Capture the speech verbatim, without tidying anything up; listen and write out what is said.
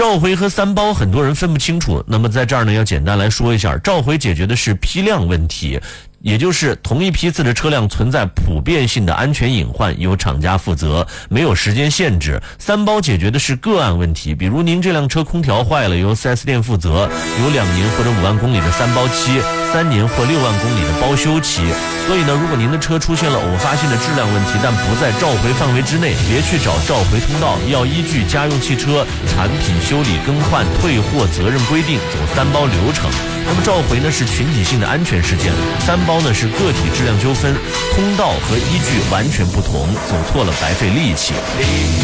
召回和三包很多人分不清楚，那么在这儿呢要简单来说一下，召回解决的是批量问题，也就是同一批次的车辆存在普遍性的安全隐患，由厂家负责，没有时间限制。三包解决的是个案问题，比如您这辆车空调坏了，由 四 S 店负责，有两年或者五万公里的三包期，三年或六万公里的包修期。所以呢，如果您的车出现了偶发性的质量问题，但不在召回范围之内，别去找召回通道，要依据家用汽车产品修理更换退货责任规定走三包流程。那么召回呢是群体性的安全事件，三包呢是个体质量纠纷，通道和依据完全不同，走错了白费力气。